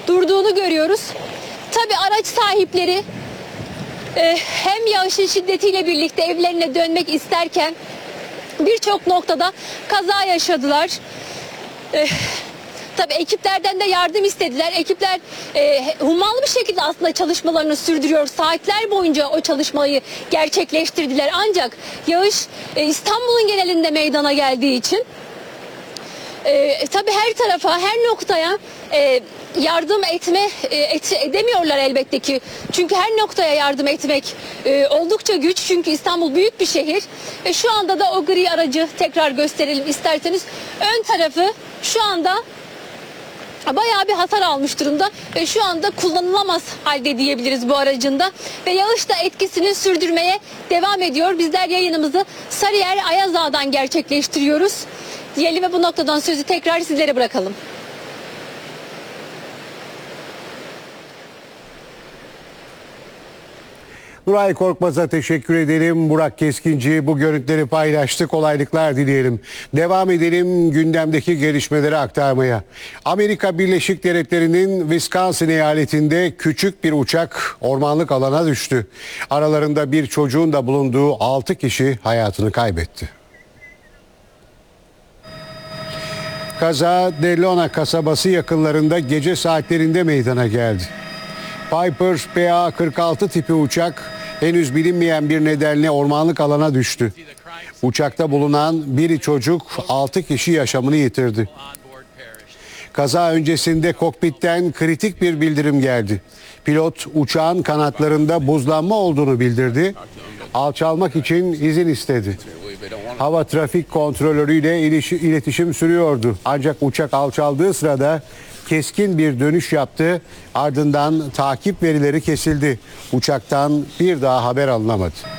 durduğunu görüyoruz. Tabii araç sahipleri hem yağışın şiddetiyle birlikte evlerine dönmek isterken birçok noktada kaza yaşadılar. Tabii ekiplerden de yardım istediler. Ekipler hummalı bir şekilde aslında çalışmalarını sürdürüyor. Saatler boyunca o çalışmayı gerçekleştirdiler. Ancak yağış İstanbul'un genelinde meydana geldiği için tabii her tarafa, her noktaya yardım edemiyorlar elbette ki. Çünkü her noktaya yardım etmek oldukça güç. Çünkü İstanbul büyük bir şehir. Şu anda da o gri aracı tekrar gösterelim isterseniz. Ön tarafı şu anda bayağı bir hasar almış durumda ve şu anda kullanılamaz halde diyebiliriz bu aracında. Ve yağış da etkisini sürdürmeye devam ediyor. Bizler yayınımızı Sarıyer Ayaz Ağa'dan gerçekleştiriyoruz diyelim ve bu noktadan sözü tekrar sizlere bırakalım. Nuray Korkmaz'a teşekkür ederim. Burak Keskinci bu görüntüleri paylaştı. Kolaylıklar dileyelim. Devam edelim gündemdeki gelişmeleri aktarmaya. Amerika Birleşik Devletleri'nin Wisconsin eyaletinde küçük bir uçak ormanlık alana düştü. Aralarında bir çocuğun da bulunduğu 6 kişi hayatını kaybetti. Kaza Delona kasabası yakınlarında gece saatlerinde meydana geldi. Piper PA-46 tipi uçak henüz bilinmeyen bir nedenle ormanlık alana düştü. Uçakta bulunan biri çocuk, 6 kişi yaşamını yitirdi. Kaza öncesinde kokpitten kritik bir bildirim geldi. Pilot uçağın kanatlarında buzlanma olduğunu bildirdi. Alçalmak için izin istedi. Hava trafik kontrolörüyle iletişim sürüyordu. Ancak uçak alçaldığı sırada keskin bir dönüş yaptı. Ardından takip verileri kesildi. Uçaktan bir daha haber alınamadı.